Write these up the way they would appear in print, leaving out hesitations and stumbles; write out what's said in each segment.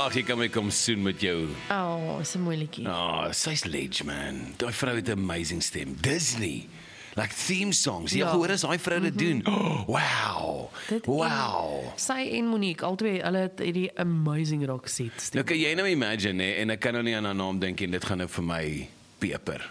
Ag, jy kan my kom soen met jou. Is 'n moeilikie. Sy's ledge, man. Daai vrou het 'n amazing stem. Disney. Like theme songs. Jy Ja. hoor as daai vrou dit doen. Wow. Wow. Sy en Monique, albei, hulle het hierdie amazing rock sets. Nou kan jy nou imagine, hè, en ek kan nou nie aan haar naam dink en dit gaan nou vir my peper.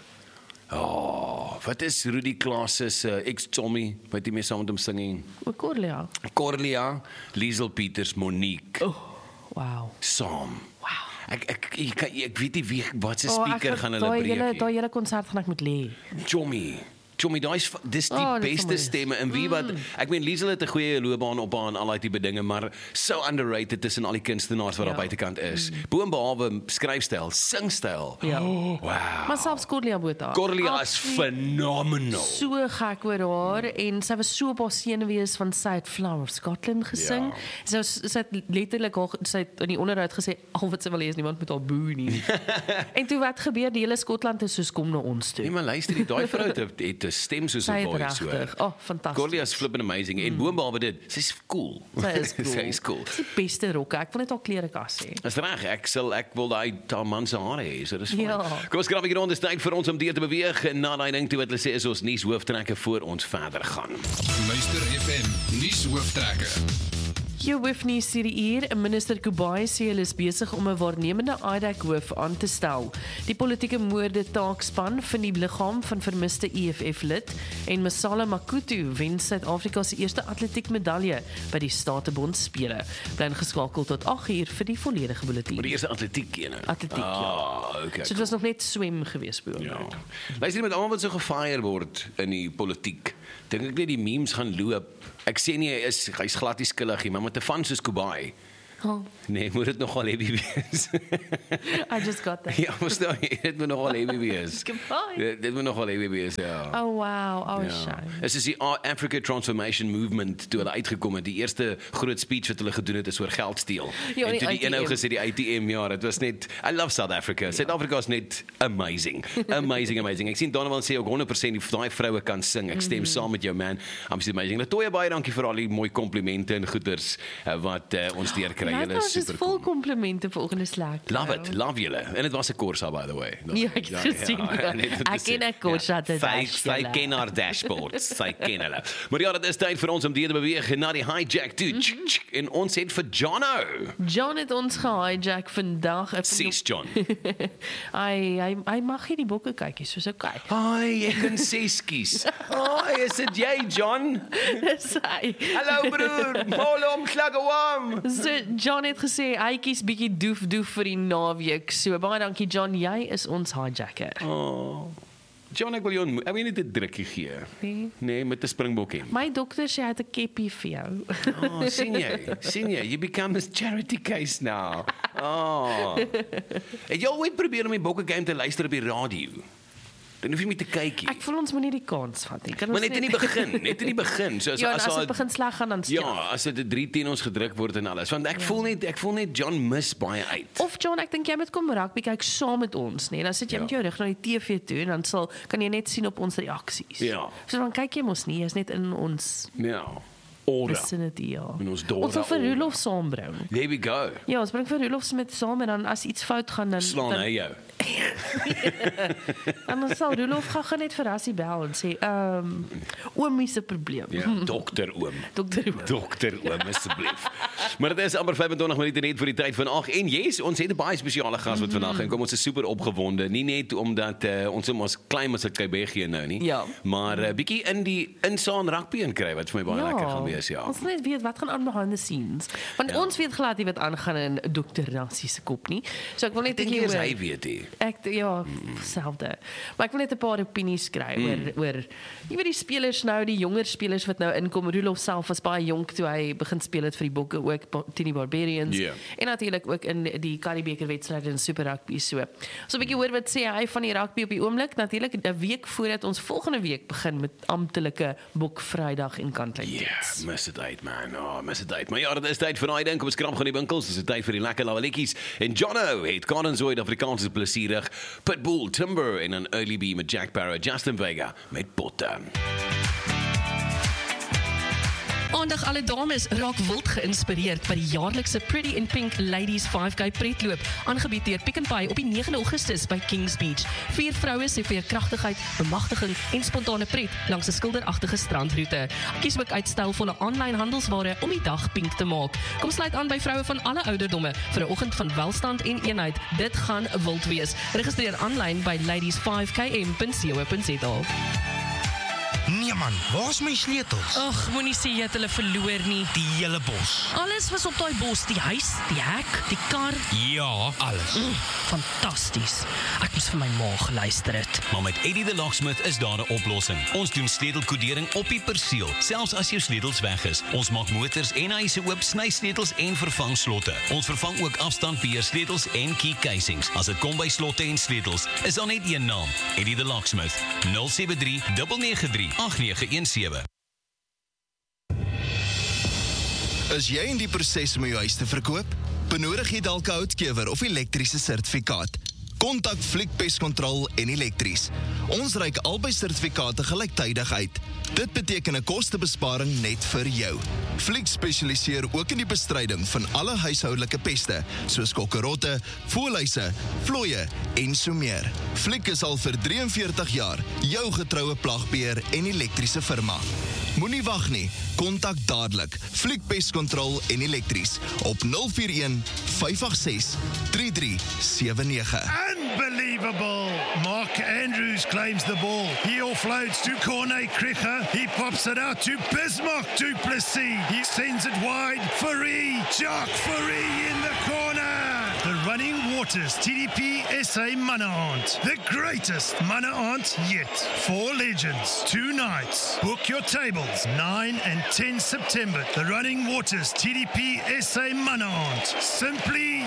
Wat is Rudy Klaas se ex-Tommy, wat jy mee saam met hom sing? Corlia. Corlia, Liesel Peters, Monique. Wow. Saam. Wow. Ek weet nie wie wat se speaker gaan hulle breek. Daai hele konsert gaan ek moet lê. Tommy, dis die dit is beste mooi. stemme en wie wat ek meen Liesel het 'n goeie loopbaan op haar en al daai tipe dinge, maar so underrated tussen al die kunstenaars wat daar buitekant is. Boonbehalwe skryfstyl, singstyl. Ja. Wow. Maar selfs Corlia Botha. Corlia is phenomenal. So gek oor haar en sy was so op haar senuwees van sy het Flower of Scotland gesing. Ja. Sy het letterlik sy het in die onderhoud gesê al wat sy wil hê is niemand met haar boe nie. En toe wat gebeur, die hele Skotland is soos kom na ons toe. Nee, maar luister, die vovrou het 'n stem soos 'n voice hoor. Fantasties. Corlia is flipping amazing en boonbehalwe dit, sy's cool. Sy is cool. Sy is cool. Sy die beste rokke. Ek wil net haar klerekas hê. Dis reg, ek wil daai man se hare hê, so dis fyn. Ja. Kom ons krap 'n rond, dis tyd vir ons om deur te beweeg na daai ding toe wat hulle sê is ons nuus hooftrekke voor ons verder gaan. Luister FM, nuus hooftrekke. Jou hoofnuus hierdie uur, minister Kubai sê hulle is besig om 'n waarnemende IDAC-hoof aan te stel. Die politieke moorde taakspan vind die liggaam van vermiste EFF-lid en Masala Makutu wen Suid-Afrika se eerste atletiekmedalje by die Statebond spele. Bly ingeskakel tot 8uur vir die volledige Maar bulletin. die eerste atletiek ene. Atletiek, ja. Okay. So dit was nog net swem geweest by Ja. oomblik. Luister met almal wat so gefire word in die politiek. Dink ek net die memes gaan loop. Ek sê nie hy's glad nie skuldig nie, maar met 'n van soos Kubai. Nee, moet dit nogal heavy wees. I just got that. Ja, verstaan jy, dit moet nogal heavy wees. Kubai. Dit moet nogal heavy wees, ja. Oh wow, shame. Dit is die Africa Transformation Movement toe hulle uitgekom het. Die eerste groot speech wat hulle gedoen het is oor geld steel. Ja, en toe die ATM. een ou gesê die ATM, ja, dit was net I love South Africa. Suid-Afrika is net amazing. Amazing. Ek sien Donovan sê ook 100% die daai vroue kan sing. Ek stem saam met jou man. Absolutely amazing. Latoya, baie dankie vir al die mooi komplimente en goeders wat ons deurkry. Julle is super vol komplimente volgende slag. Love julle. En dit was 'n Corsa by the way. Ja, ek het gesien. Ek ken 'n Corsa te Sy ken haar dashboards. Sy ken hulle. Maar ja, dit is tyd vir ons om deur te beweeg na die hijack toe. En ons het vir Jono. John het ons gehijack vandag. Sis John. Hy mag nie die bokke kykie, soos okay. Hi, ek kan sê skus. Hi, is dit jy John? Dis hy. Hallo broer. Volom slagewam. So John het gesê hy kies bietjie doef vir die naweek. So baie dankie John, jy is ons hijacker. John, ek wil jou ek wil net 'n drukkie gee. Nee, met 'n springbok hemp. My dokter sê hy het 'n keppie vir jou. Sien jy? You become a charity case now. Het jy al ooit probeer om die bokke game te luister op die radio? Dan hoef jy nie te kyk nie. Ek voel ons moet nie die kans vat nie. Maar net in die begin, so as dit begin sleg gaan dan stil. Ja, as dit 3 teen ons gedruk word en alles. Want ek voel net John mis baie uit. Of John, ek dink jy moet kom rugby kyk saam met ons, nee. Dan sit jy met jou rug na die TV toe en dan kan jy net sien op ons reaksies. Ja. So dan kyk jy mos nie, is net in ons Ja. Ora. vicinity, ja. In ons dorre. Ons sal vir Roelof saambring. There we go. Ja, ons bring vir Roelof met saam en dan as iets fout gaan dan Slaan hy jou. En dan sal Roelof gaan net vir Rassie bel en sê, oomie se probleem. Ja, dokter oom. Dokter oom asseblief. Maar dit is amper 25 minute net vir die tyd van 8 en yes, ons het 'n baie spesiale gas wat vandag inkom. Ons is super opgewonde, nie net omdat ons klein as 'n KBG nou nie, Ja. maar bietjie in die insaan rugby inkry wat vir my baie lekker gaan wees, ja. Ons net weet wat gaan aan behind the scenes. Want ons weet glad nie wat aangaan in Dr. Rassie se kop nie. So ek wil net Ek dink eers hy weet hy. Selfde. Maar ek wil net 'n paar opinies kry oor jy weet die spelers nou, die jonger spelers wat nou inkom. Roelof self was baie jonk toe hy begin speel het vir die Bokke, ook teen die Barbarians. Yeah. En natuurlik ook in die Currie-beker wedstryde in Super Rugby. So 'n bietjie hoor wat sê hy van die rugby op die oomblik. Natuurlik 'n week voordat ons volgende week begin met amptelike Bok-Vrydag en kantlyn. Ja, mis dit uit man. Mis dit uit. Maar ja, dit is tyd vir daai ding. Kom ons krap gaan die winkels. Dis tyd vir die lekker lawelletjies. En Jono het Cardenzoid Afrikaans is plesierig. Pitbull, Timber en 'n early B met Jack Barrow, Justin Vega met Potter. Aandag alle dames, raak wild geïnspireerd by die jaarlikse Pretty in Pink Ladies 5K pretloop, aangebied deur Pick n Pay op die 9 Augustus by Kings Beach. 4 vroue se veerkragtigheid, bemagtiging en spontane pret langs 'n skilderagtige strandroete. Kies ook uit stylvolle aanlyn handelsware om die dag pink te maak. Kom sluit aan by vroue van alle ouderdomme vir 'n oggend van welstand en eenheid. Dit gaan wild wees. Registreer aanlyn by ladies5km.co.za. Nee man, waar's my sleutels? Ag, moenie sê jy het hulle verloor nie. Die hele bos. Alles was op daai bos, die huis, die hek, die kar. Ja, alles. Fantasties. Ek moes vir my ma geluister het. Maar met Eddie the Locksmith is daar 'n oplossing. Ons doen sleutelkodering op die perseel, selfs as jou sleutels weg is. Ons maak motors en huise oop, sny sleutels en vervang slotte. Ons vervang ook afstandbeheer sleutels en key casings. As dit kom by slotte en sleutels, is daar net een naam, Eddie the Locksmith. 073 993 8917. Is jy in die proses om jou huis te verkoop? Benodig jy dalk 'n houtkewer of elektriese sertifikaat? Kontak Fliek Pest Control en Elektries. Ons reik albei sertifikate gelyktydig uit. Dit beteken 'n kostebesparing net vir jou. Fliek spesialiseer ook in die bestryding van alle huishoudelike peste, soos kokkerotte, voëlhuise, vlooie en so meer. Fliek is al vir 43 jaar jou getroue plagbeheer en elektriese firma. Moenie wag nie, kontak dadelik Fliek Pest Control en Elektries op 041 586 3379. Unbelievable! Mark Andrews claims the ball. He offloads to Cornet Krige. He pops it out to Bismarck du Plessis. He sends it wide. Fourie, Jacques Fourie in the corner. The Running Waters TDP SA Mana Aunt. The greatest Mana Aunt yet. 4 legends, 2 nights. Book your tables 9 and 10 September. The Running Waters TDP SA Mana Aunt. Simply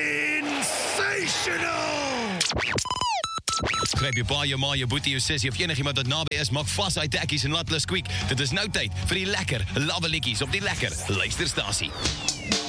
sensational! Gryp jou pa, jou ma, jou boetie, jou sussie of enigiemand wat naby is, maak vas uit tekkies en laat hulle squeak. Dit is nou tyd vir die lekker lawwe liedjies op die lekker luisterstasie.